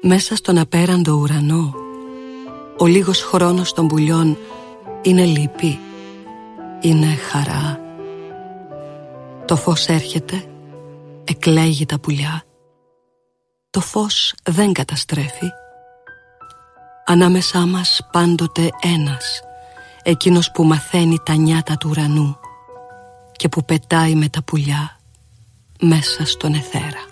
Μέσα στον απέραντο ουρανό, ο λίγος χρόνος των πουλιών είναι λύπη, είναι χαρά. Το φως έρχεται, εκλέγει τα πουλιά. Το φως δεν καταστρέφει. Ανάμεσά μας πάντοτε ένας, εκείνος που μαθαίνει τα νιάτα του ουρανού και που πετάει με τα πουλιά μέσα στον αιθέρα.